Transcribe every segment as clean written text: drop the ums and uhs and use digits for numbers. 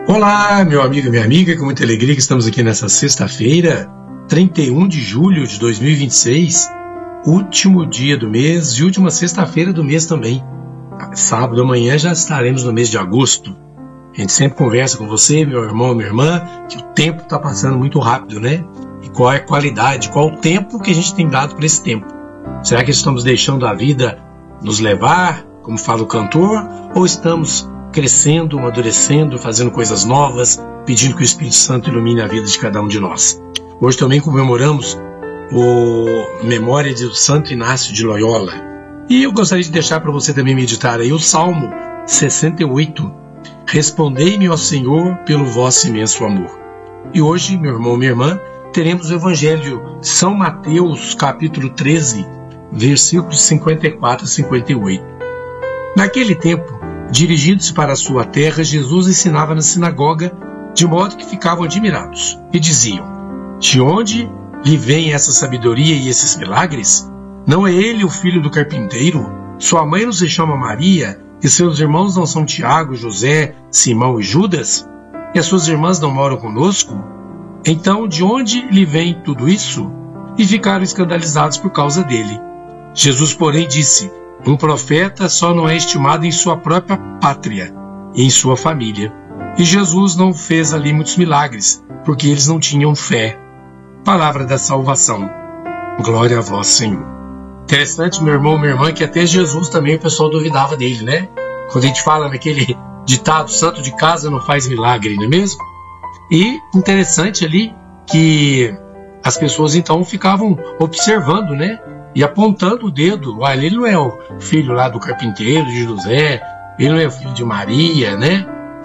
Olá, meu amigo e minha amiga, com muita alegria que estamos aqui nessa sexta-feira, 31 de julho de 2026, último dia do mês e última sexta-feira do mês também. Sábado amanhã já estaremos no mês de agosto. A gente sempre conversa com você, meu irmão, minha irmã, que o tempo está passando muito rápido, né? E qual é a qualidade, qual o tempo que a gente tem dado para esse tempo? Será que estamos deixando a vida nos levar, como fala o cantor, ou estamos crescendo, amadurecendo, fazendo coisas novas, pedindo que o Espírito Santo ilumine a vida de cada um de nós? Hoje também comemoramos a memória do Santo Inácio de Loyola. E eu gostaria de deixar para você também meditar aí o Salmo 68. Respondei-me, ó Senhor, pelo vosso imenso amor. E hoje, meu irmão, minha irmã, teremos o Evangelho de São Mateus, capítulo 13, versículos 54 a 58. Naquele tempo, dirigindo-se para a sua terra, Jesus ensinava na sinagoga, de modo que ficavam admirados, e diziam: de onde lhe vem essa sabedoria e esses milagres? Não é ele o filho do carpinteiro? Sua mãe não se chama Maria, e seus irmãos não são Tiago, José, Simão e Judas? E as suas irmãs não moram conosco? Então, de onde lhe vem tudo isso? E ficaram escandalizados por causa dele. Jesus, porém, disse: um profeta só não é estimado em sua própria pátria e em sua família. E Jesus não fez ali muitos milagres, porque eles não tinham fé. Palavra da salvação. Glória a vós, Senhor. Interessante, meu irmão, minha irmã, que até Jesus também o pessoal duvidava dele, né? Quando a gente fala naquele ditado, santo de casa não faz milagre, não é mesmo? E interessante ali que as pessoas então ficavam observando, né? E apontando o dedo. Olha, ele não é o filho lá do carpinteiro, de José, ele não é o filho de Maria, né?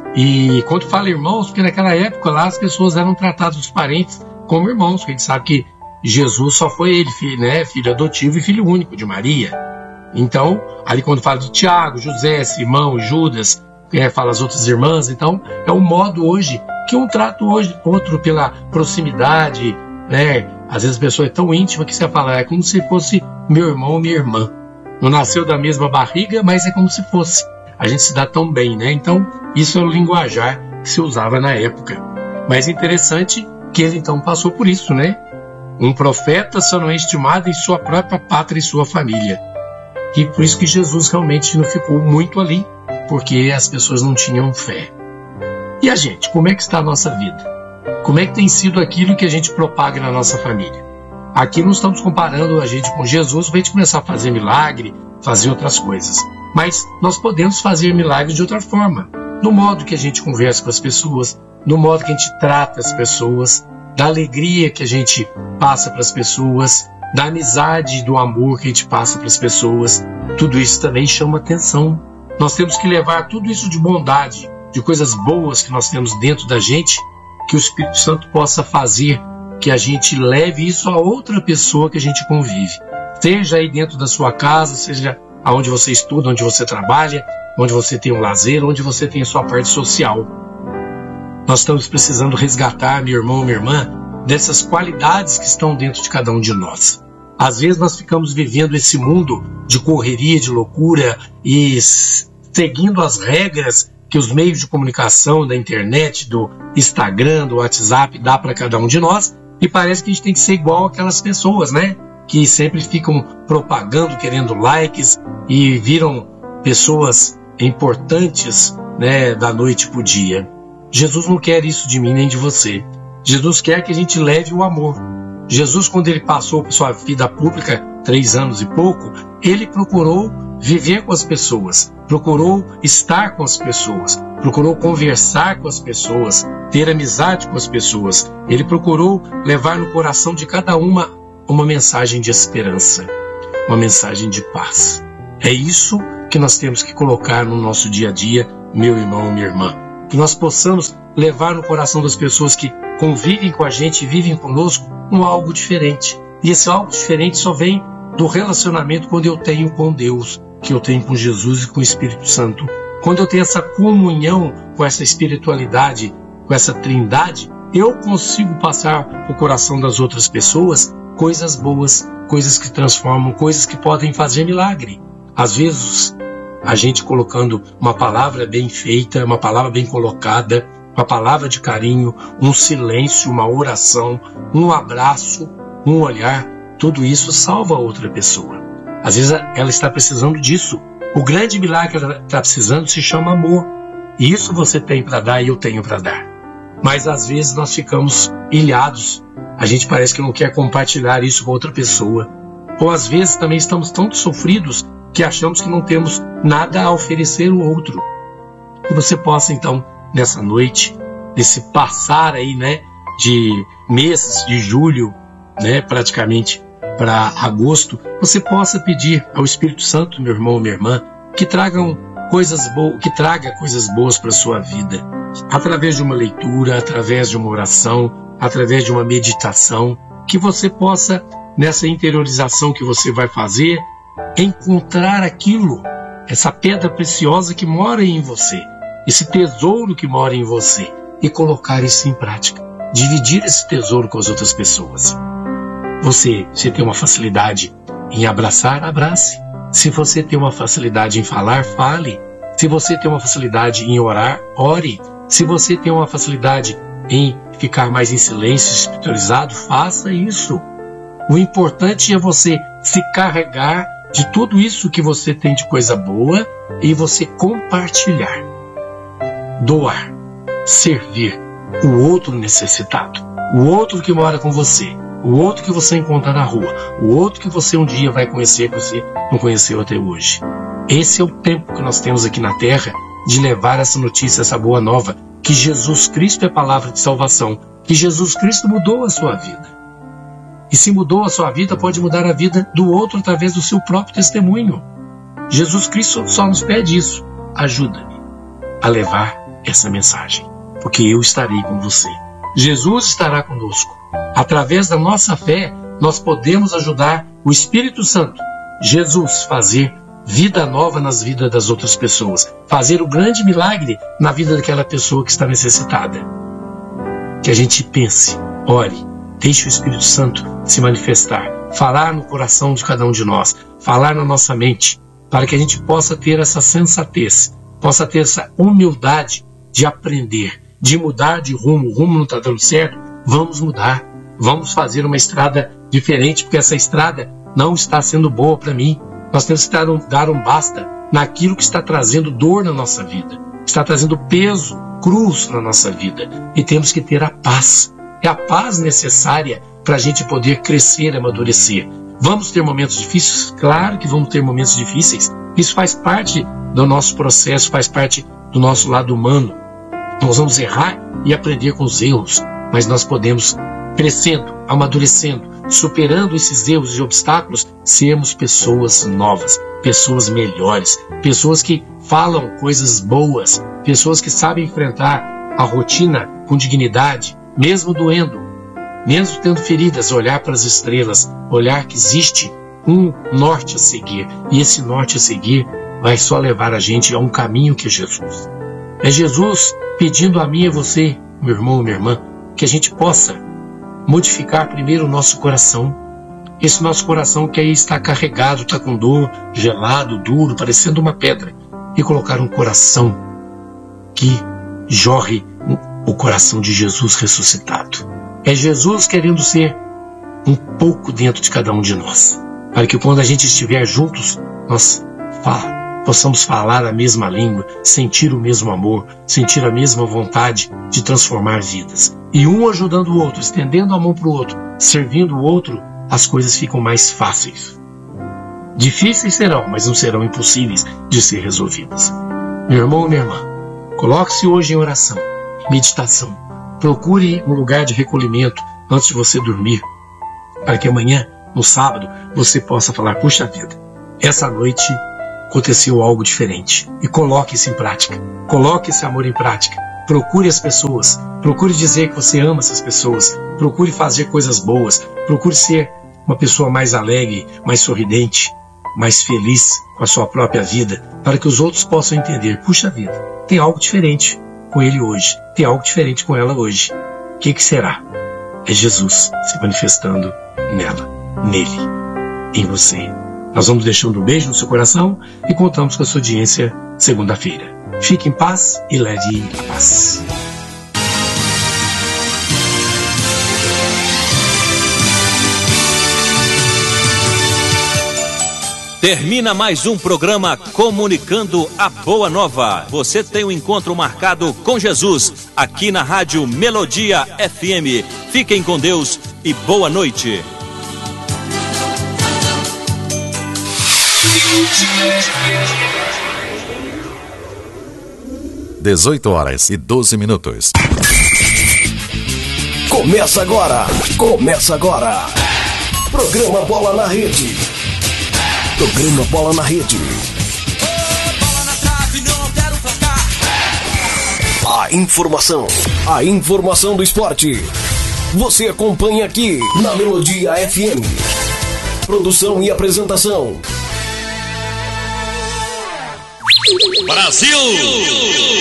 E quando fala irmãos, porque naquela época lá as pessoas eram tratadas, os parentes, como irmãos, porque a gente sabe que Jesus só foi ele, filho, né? Filho adotivo e filho único de Maria. Então, ali quando fala de Tiago, José, Simão, Judas, fala as outras irmãs, então é um modo hoje que um trata hoje outro pela proximidade, né? Às vezes a pessoa é tão íntima que você fala, é como se fosse meu irmão ou minha irmã. Não nasceu da mesma barriga, mas é como se fosse. A gente se dá tão bem, né? Então, isso é o linguajar que se usava na época. Mas é interessante que ele então passou por isso, né? Um profeta só não é estimado em sua própria pátria e sua família. E por isso que Jesus realmente não ficou muito ali, porque as pessoas não tinham fé. E a gente, como é que está a nossa vida? Como é que tem sido aquilo que a gente propaga na nossa família? Aqui não estamos comparando a gente com Jesus para a gente começar a fazer milagre, fazer outras coisas. Mas nós podemos fazer milagres de outra forma. No modo que a gente conversa com as pessoas, no modo que a gente trata as pessoas, da alegria que a gente passa para as pessoas, da amizade, do amor que a gente passa para as pessoas. Tudo isso também chama atenção. Nós temos que levar tudo isso de bondade, de coisas boas que nós temos dentro da gente, que o Espírito Santo possa fazer que a gente leve isso a outra pessoa que a gente convive. Seja aí dentro da sua casa, seja onde você estuda, onde você trabalha, onde você tem um lazer, onde você tem a sua parte social. Nós estamos precisando resgatar, meu irmão, minha irmã, dessas qualidades que estão dentro de cada um de nós. Às vezes nós ficamos vivendo esse mundo de correria, de loucura e seguindo as regras que os meios de comunicação da internet, do Instagram, do WhatsApp dá para cada um de nós, e parece que a gente tem que ser igual aquelas pessoas, né? Que sempre ficam propagando, querendo likes e viram pessoas importantes, né, da noite para o dia. Jesus não quer isso de mim nem de você. Jesus quer que a gente leve o amor. Jesus, quando ele passou por sua vida pública, 3 anos e pouco, ele procurou viver com as pessoas, procurou estar com as pessoas, procurou conversar com as pessoas, ter amizade com as pessoas. Ele procurou levar no coração de cada uma mensagem de esperança, uma mensagem de paz. É isso que nós temos que colocar no nosso dia a dia, meu irmão, minha irmã. Que nós possamos levar no coração das pessoas que convivem com a gente, vivem conosco, algo diferente. E esse algo diferente só vem do relacionamento quando eu tenho com Deus, que eu tenho com Jesus e com o Espírito Santo. Quando eu tenho essa comunhão com essa espiritualidade, com essa trindade, eu consigo passar para o coração das outras pessoas coisas boas, coisas que transformam, coisas que podem fazer milagre. Às vezes, a gente colocando uma palavra bem feita, uma palavra bem colocada, uma palavra de carinho, um silêncio, uma oração, um abraço, um olhar, tudo isso salva a outra pessoa. Às vezes ela está precisando disso. O grande milagre que ela está precisando se chama amor. E isso você tem para dar e eu tenho para dar. Mas às vezes nós ficamos ilhados. A gente parece que não quer compartilhar isso com outra pessoa. Ou às vezes também estamos tão sofridos que achamos que não temos nada a oferecer ao outro. Que você possa então, nessa noite, nesse passar aí, de meses de julho, praticamente para agosto, você possa pedir ao Espírito Santo, meu irmão, minha irmã, que traga coisas boas para a sua vida, através de uma leitura, através de uma oração, através de uma meditação, que você possa, nessa interiorização que você vai fazer, encontrar aquilo, essa pedra preciosa que mora em você, esse tesouro que mora em você, e colocar isso em prática. Dividir esse tesouro com as outras pessoas. Se tem uma facilidade em abraçar, abrace. Se você tem uma facilidade em falar, fale. Se você tem uma facilidade em orar, ore. Se você tem uma facilidade em ficar mais em silêncio, espiritualizado, faça isso. O importante é você se carregar de tudo isso que você tem de coisa boa e você compartilhar. Doar. Servir o outro necessitado, o outro que mora com você, o outro que você encontra na rua, o outro que você um dia vai conhecer que você não conheceu até hoje. Esse é o tempo que nós temos aqui na terra de levar essa notícia, essa boa nova, que Jesus Cristo é palavra de salvação, que Jesus Cristo mudou a sua vida. E se mudou a sua vida, pode mudar a vida do outro através do seu próprio testemunho. Jesus Cristo só nos pede isso. Ajuda-me a levar essa mensagem, porque eu estarei com você. Jesus estará conosco. Através da nossa fé, nós podemos ajudar o Espírito Santo, Jesus, fazer vida nova nas vidas das outras pessoas, fazer o grande milagre na vida daquela pessoa que está necessitada. Que a gente pense, ore, deixe o Espírito Santo se manifestar, falar no coração de cada um de nós, falar na nossa mente, para que a gente possa ter essa sensatez, possa ter essa humildade de aprender, de mudar de rumo. O rumo não está dando certo, vamos mudar, vamos fazer uma estrada diferente, porque essa estrada não está sendo boa para mim. Nós temos que dar um basta naquilo que está trazendo dor na nossa vida, está trazendo peso, cruz na nossa vida, e temos que ter a paz. É a paz necessária para a gente poder crescer, amadurecer. Vamos ter momentos difíceis? Claro que vamos ter momentos difíceis. Isso faz parte do nosso processo, faz parte do nosso lado humano. Nós vamos errar e aprender com os erros, mas nós podemos, crescendo, amadurecendo, superando esses erros e obstáculos, sermos pessoas novas, pessoas melhores, pessoas que falam coisas boas, pessoas que sabem enfrentar a rotina com dignidade, mesmo doendo, mesmo tendo feridas, olhar para as estrelas, olhar que existe um norte a seguir, e esse norte a seguir vai só levar a gente a um caminho que é Jesus. É Jesus pedindo a mim e a você, meu irmão, minha irmã, que a gente possa modificar primeiro o nosso coração. Esse nosso coração que aí está carregado, está com dor, gelado, duro, parecendo uma pedra, e colocar um coração que jorre o coração de Jesus ressuscitado. É Jesus querendo ser um pouco dentro de cada um de nós, para que quando a gente estiver juntos, nós possamos falar a mesma língua, sentir o mesmo amor, sentir a mesma vontade de transformar vidas. E um ajudando o outro, estendendo a mão para o outro, servindo o outro, as coisas ficam mais fáceis. Difíceis serão, mas não serão impossíveis de ser resolvidas. Meu irmão e minha irmã, coloque-se hoje em oração, meditação. Procure um lugar de recolhimento antes de você dormir, para que amanhã, no sábado, você possa falar, puxa vida, essa noite aconteceu algo diferente. E coloque isso em prática. Coloque esse amor em prática. Procure as pessoas. Procure dizer que você ama essas pessoas. Procure fazer coisas boas. Procure ser uma pessoa mais alegre, mais sorridente, mais feliz com a sua própria vida, para que os outros possam entender, puxa vida, tem algo diferente com ele hoje. Tem algo diferente com ela hoje. O que será? É Jesus se manifestando nela, nele, em você. Nós vamos deixando um beijo no seu coração e contamos com a sua audiência segunda-feira. Fique em paz e leve a paz. Termina mais um programa Comunicando a Boa Nova. Você tem um encontro marcado com Jesus aqui na Rádio Melodia FM. Fiquem com Deus e boa noite. 18h12. Começa agora. Programa Bola na Rede. A informação do esporte. Você acompanha aqui na Melodia FM. Produção e apresentação. Brasil!